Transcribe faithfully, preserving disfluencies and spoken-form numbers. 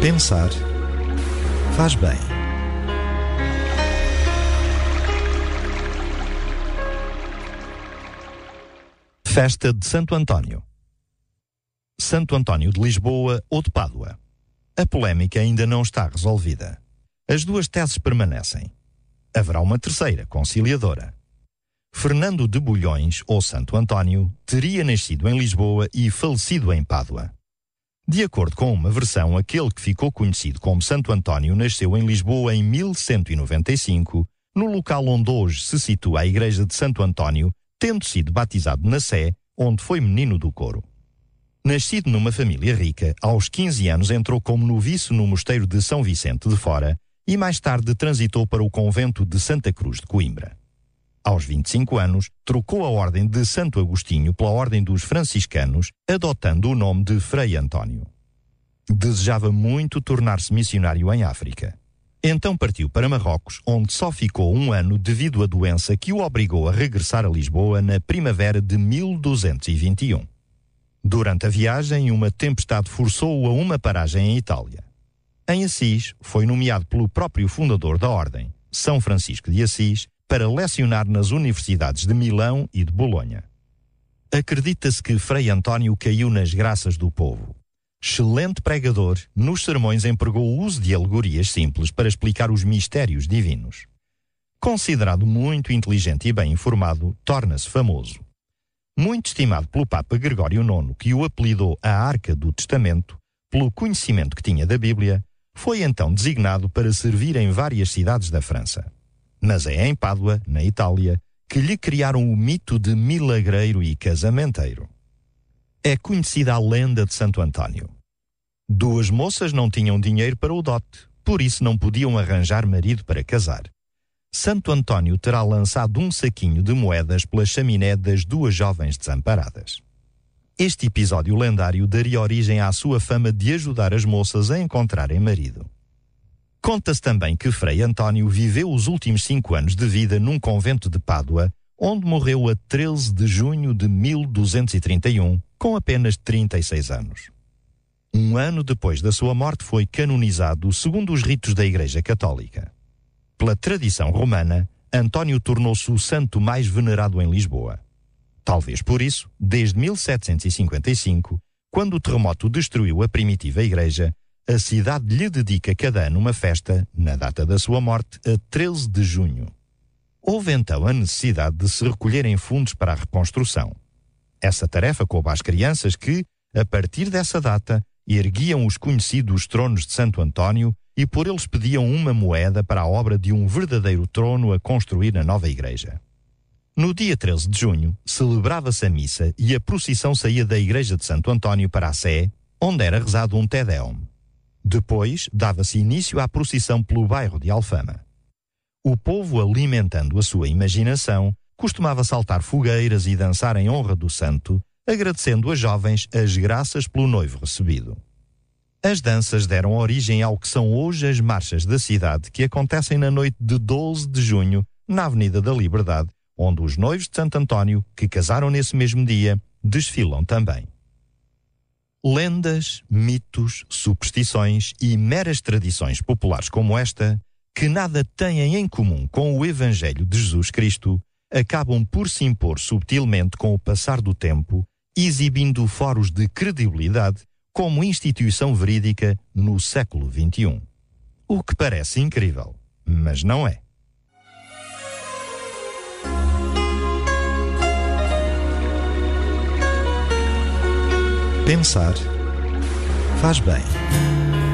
Pensar faz bem. Festa de Santo António. Santo António de Lisboa ou de Pádua? A polémica ainda não está resolvida. As duas teses permanecem. Haverá uma terceira, conciliadora. Fernando de Bulhões, ou Santo António, teria nascido em Lisboa e falecido em Pádua. De acordo com uma versão, aquele que ficou conhecido como Santo António nasceu em Lisboa em mil cento e noventa e cinco, no local onde hoje se situa a igreja de Santo António, tendo sido batizado na Sé, onde foi menino do coro. Nascido numa família rica, aos quinze anos entrou como noviço no mosteiro de São Vicente de Fora e mais tarde transitou para o convento de Santa Cruz de Coimbra. Aos vinte e cinco anos, trocou a ordem de Santo Agostinho pela ordem dos franciscanos, adotando o nome de Frei António. Desejava muito tornar-se missionário em África. Então partiu para Marrocos, onde só ficou um ano devido à doença que o obrigou a regressar a Lisboa na primavera de mil duzentos e vinte e um. Durante a viagem, uma tempestade forçou-o a uma paragem em Itália. Em Assis, foi nomeado pelo próprio fundador da ordem, São Francisco de Assis, para lecionar nas universidades de Milão e de Bolonha. Acredita-se que Frei António caiu nas graças do povo. Excelente pregador, nos sermões empregou o uso de alegorias simples para explicar os mistérios divinos. Considerado muito inteligente e bem informado, torna-se famoso. Muito estimado pelo Papa Gregório nono, que o apelidou a Arca do Testamento, pelo conhecimento que tinha da Bíblia, foi então designado para servir em várias cidades da França. Mas é em Pádua, na Itália, que lhe criaram o mito de milagreiro e casamenteiro. É conhecida a lenda de Santo António. Duas moças não tinham dinheiro para o dote, por isso não podiam arranjar marido para casar. Santo António terá lançado um saquinho de moedas pela chaminé das duas jovens desamparadas. Este episódio lendário daria origem à sua fama de ajudar as moças a encontrarem marido. Conta-se também que Frei António viveu os últimos cinco anos de vida num convento de Pádua, onde morreu a treze de junho de mil duzentos e trinta e um, com apenas trinta e seis anos. Um ano depois da sua morte foi canonizado segundo os ritos da Igreja Católica. Pela tradição romana, António tornou-se o santo mais venerado em Lisboa. Talvez por isso, desde mil setecentos e cinquenta e cinco, quando o terremoto destruiu a primitiva igreja, a cidade lhe dedica cada ano uma festa, na data da sua morte, a treze de junho. Houve então a necessidade de se recolherem fundos para a reconstrução. Essa tarefa coube às crianças que, a partir dessa data, erguiam os conhecidos tronos de Santo António e por eles pediam uma moeda para a obra de um verdadeiro trono a construir na nova igreja. No dia treze de junho, celebrava-se a missa e a procissão saía da igreja de Santo António para a Sé, onde era rezado um Te Deum. Depois, dava-se início à procissão pelo bairro de Alfama. O povo, alimentando a sua imaginação, costumava saltar fogueiras e dançar em honra do santo, agradecendo às jovens as graças pelo noivo recebido. As danças deram origem ao que são hoje as marchas da cidade, que acontecem na noite de doze de junho, na Avenida da Liberdade, onde os noivos de Santo António, que casaram nesse mesmo dia, desfilam também. Lendas, mitos, superstições e meras tradições populares como esta, que nada têm em comum com o Evangelho de Jesus Cristo, acabam por se impor subtilmente com o passar do tempo, exibindo foros de credibilidade como instituição verídica no século vinte e um. O que parece incrível, mas não é. Pensar faz bem.